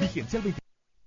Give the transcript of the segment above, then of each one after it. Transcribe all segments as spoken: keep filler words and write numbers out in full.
Vigencia el veinte.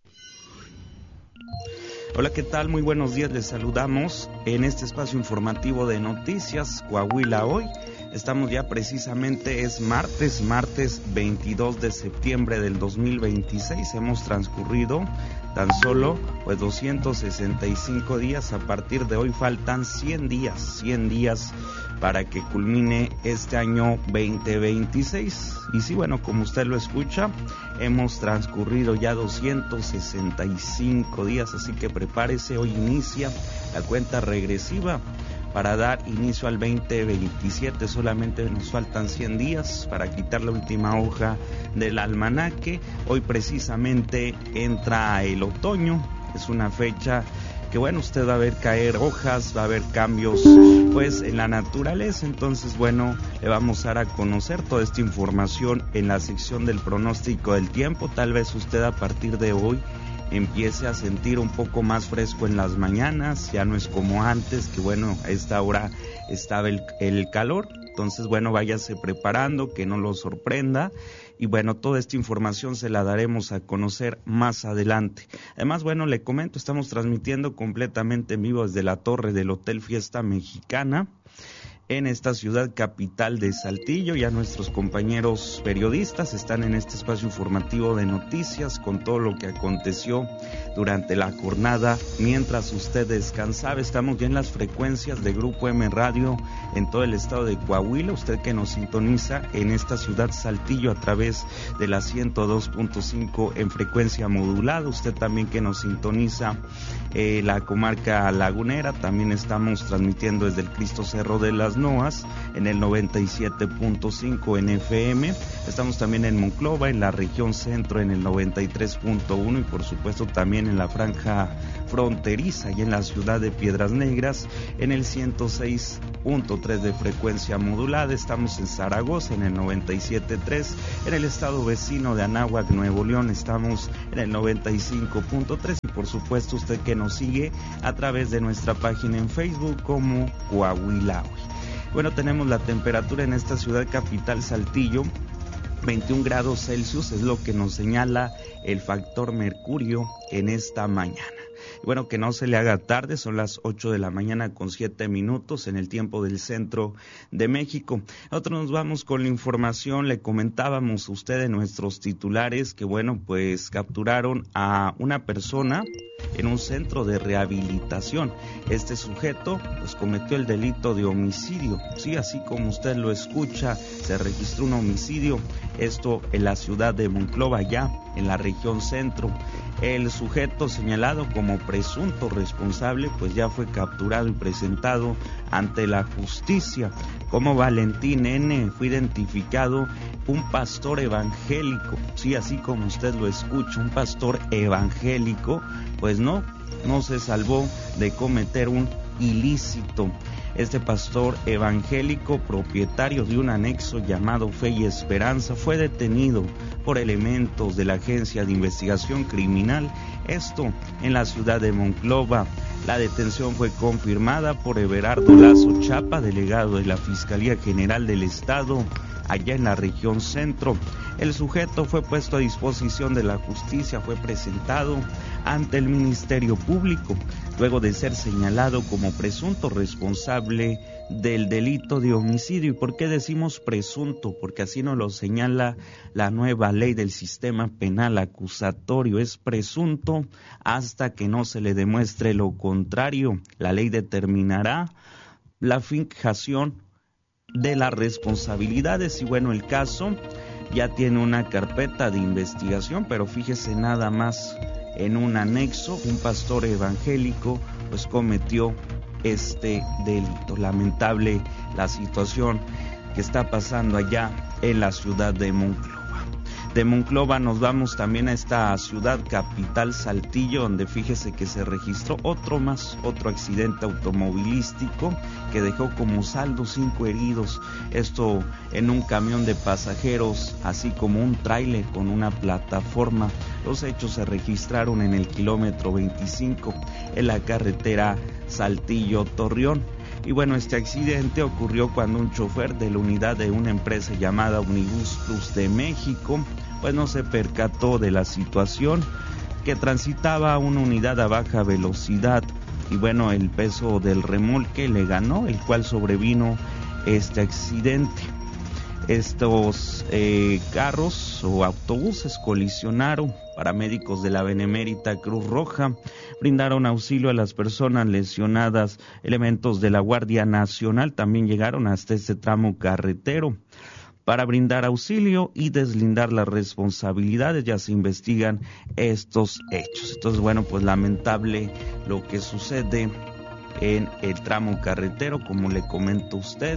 Hola, ¿qué tal? Muy buenos días, les saludamos en este espacio informativo de Noticias Coahuila Hoy. Estamos ya precisamente, es martes, martes veintidós de septiembre del dos mil veintiséis. Hemos transcurrido tan solo pues doscientos sesenta y cinco días. A partir de hoy faltan cien días, cien días para que culmine este año veinte veintiséis. Y sí, bueno, como usted lo escucha, hemos transcurrido ya doscientos sesenta y cinco días, así que prepárese, hoy inicia la cuenta regresiva para dar inicio al veinte veintisiete. Solamente nos faltan cien días para quitar la última hoja del almanaque. Hoy precisamente entra el otoño, es una fecha que bueno, usted va a ver caer hojas, va a haber cambios pues en la naturaleza. Entonces bueno, le vamos a dar a conocer toda esta información en la sección del pronóstico del tiempo. Tal vez usted a partir de hoy empiece a sentir un poco más fresco en las mañanas, ya no es como antes, que bueno, a esta hora estaba el, el calor. Entonces bueno, váyase preparando, que no lo sorprenda. Y bueno, toda esta información se la daremos a conocer más adelante. Además, bueno, le comento, estamos transmitiendo completamente en vivo desde la torre del Hotel Fiesta Mexicana, en esta ciudad capital de Saltillo. Ya nuestros compañeros periodistas están en este espacio informativo de noticias con todo lo que aconteció durante la jornada mientras usted descansaba. Estamos ya en las frecuencias de Grupo M Radio en todo el estado de Coahuila. Usted que nos sintoniza en esta ciudad Saltillo a través de la ciento dos punto cinco en frecuencia modulada. Usted también que nos sintoniza eh, la comarca lagunera. También estamos transmitiendo desde el Cristo Cerro de las Noas en el noventa y siete punto cinco en F M. Estamos también en Monclova, en la región centro, en el noventa y tres punto uno, y por supuesto también en la franja fronteriza y en la ciudad de Piedras Negras en el ciento seis punto tres de frecuencia modulada. Estamos en Zaragoza en el noventa y siete punto tres, en el estado vecino de Anáhuac, Nuevo León estamos en el noventa y cinco punto tres, y por supuesto usted que nos sigue a través de nuestra página en Facebook como Coahuila Hoy. Bueno, tenemos la temperatura en esta ciudad capital Saltillo, veintiún grados Celsius, es lo que nos señala el factor mercurio en esta mañana. Bueno, que no se le haga tarde, son las ocho de la mañana con siete minutos en el tiempo del centro de México. Nosotros nos vamos con la información. Le comentábamos a usted en nuestros titulares que bueno, pues capturaron a una persona en un centro de rehabilitación. Este sujeto pues cometió el delito de homicidio. Sí, así como usted lo escucha, se registró un homicidio, esto en la ciudad de Monclova, ya en la región centro. El sujeto señalado como presunto responsable pues ya fue capturado y presentado ante la justicia. Como Valentín N. fue identificado un pastor evangélico, sí, así como usted lo escucha, un pastor evangélico, pues no, no se salvó de cometer un ilícito. Este pastor evangélico, propietario de un anexo llamado Fe y Esperanza, fue detenido por elementos de la Agencia de Investigación Criminal, esto en la ciudad de Monclova. La detención fue confirmada por Everardo Lazo Chapa, delegado de la Fiscalía General del Estado, allá en la región centro. El sujeto fue puesto a disposición de la justicia, fue presentado ante el Ministerio Público, luego de ser señalado como presunto responsable del delito de homicidio. ¿Y por qué decimos presunto? Porque así nos lo señala la nueva ley del sistema penal acusatorio. Es presunto hasta que no se le demuestre lo contrario. La ley determinará la fijación de las responsabilidades y bueno, el caso ya tiene una carpeta de investigación, pero fíjese nada más, en un anexo, un pastor evangélico pues cometió este delito. Lamentable la situación que está pasando allá en la ciudad de Monclova. De Monclova nos vamos también a esta ciudad capital Saltillo, donde fíjese que se registró otro más, otro accidente automovilístico que dejó como saldo cinco heridos. Esto en un camión de pasajeros, así como un tráiler con una plataforma. Los hechos se registraron en el kilómetro veinticinco en la carretera Saltillo-Torreón. Y bueno, este accidente ocurrió cuando un chofer de la unidad de una empresa llamada Unibus Plus de México pues no se percató de la situación, que transitaba una unidad a baja velocidad y bueno, el peso del remolque le ganó, el cual sobrevino este accidente. Estos eh, carros o autobuses colisionaron. Paramédicos de la Benemérita Cruz Roja brindaron auxilio a las personas lesionadas. Elementos de la Guardia Nacional también llegaron hasta este tramo carretero para brindar auxilio y deslindar las responsabilidades. Ya se investigan estos hechos. Entonces, bueno, pues lamentable lo que sucede en el tramo carretero, como le comento a usted.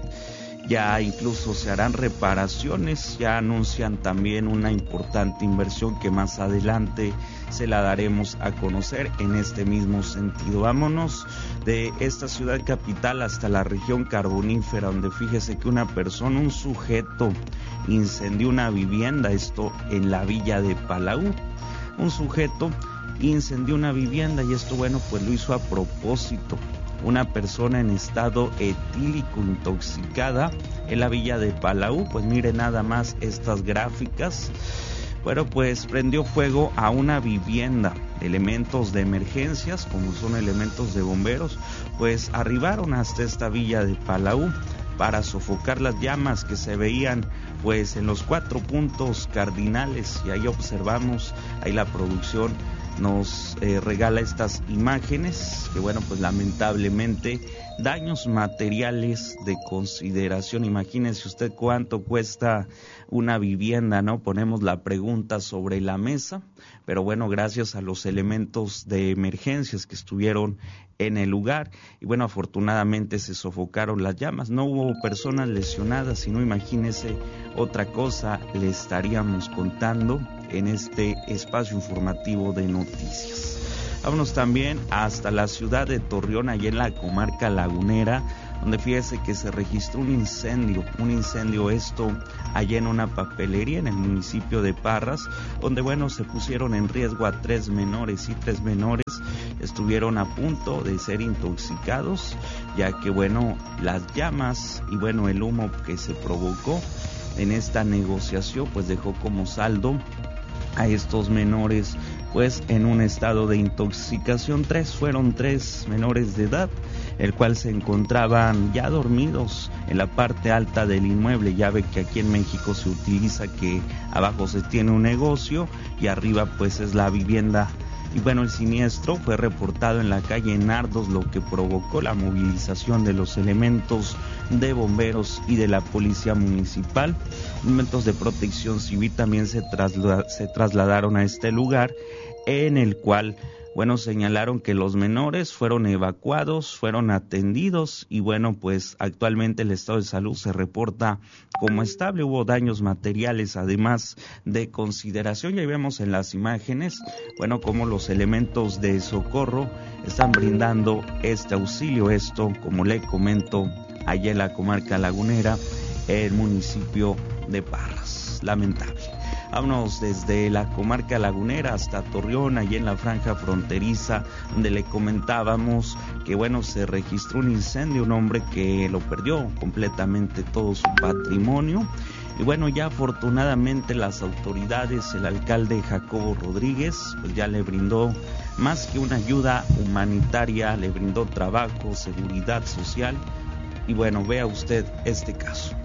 Ya incluso se harán reparaciones, ya anuncian también una importante inversión que más adelante se la daremos a conocer en este mismo sentido. Vámonos de esta ciudad capital hasta la región carbonífera, donde fíjese que una persona, un sujeto, incendió una vivienda, esto en la villa de Palau. Un sujeto incendió una vivienda y esto, bueno, pues lo hizo a propósito. Una persona en estado etílico intoxicada en la villa de Palau, pues mire nada más estas gráficas. Bueno, pues prendió fuego a una vivienda. Elementos de emergencias, como son elementos de bomberos, pues arribaron hasta esta villa de Palau para sofocar las llamas que se veían pues en los cuatro puntos cardinales, y ahí observamos, ahí la producción nos eh, regala estas imágenes que bueno, pues lamentablemente daños materiales de consideración. Imagínese usted cuánto cuesta una vivienda, ¿no? Ponemos la pregunta sobre la mesa, pero bueno, gracias a los elementos de emergencias que estuvieron en el lugar y bueno, afortunadamente se sofocaron las llamas. No hubo personas lesionadas, sino imagínese otra cosa le estaríamos contando en este espacio informativo de noticias. Vámonos también hasta la ciudad de Torreón, allá en la comarca lagunera, donde fíjese que se registró un incendio, un incendio esto allá en una papelería en el municipio de Parras, donde bueno, se pusieron en riesgo a tres menores y tres menores estuvieron a punto de ser intoxicados, ya que bueno, las llamas y bueno, el humo que se provocó en esta negociación pues dejó como saldo a estos menores pues en un estado de intoxicación. Tres fueron tres menores de edad, el cual se encontraban ya dormidos en la parte alta del inmueble. Ya ve que aquí en México se utiliza que abajo se tiene un negocio y arriba pues es la vivienda. Y bueno, el siniestro fue reportado en la calle Nardos, lo que provocó la movilización de los elementos de bomberos y de la policía municipal. Elementos de protección civil también se, trasla- se trasladaron a este lugar, en el cual, bueno, señalaron que los menores fueron evacuados, fueron atendidos y bueno, pues actualmente el estado de salud se reporta como estable. Hubo daños materiales además de consideración. Y ahí vemos en las imágenes, bueno, cómo los elementos de socorro están brindando este auxilio. Esto, como le comento, allá en la comarca lagunera, el municipio de Parras. Lamentable. Vámonos desde la comarca lagunera hasta Torreón, allí en la franja fronteriza, donde le comentábamos que bueno, se registró un incendio, un hombre que lo perdió completamente todo su patrimonio. Y bueno, ya afortunadamente las autoridades, el alcalde Jacobo Rodríguez, pues ya le brindó más que una ayuda humanitaria, le brindó trabajo, seguridad social. Y bueno, vea usted este caso.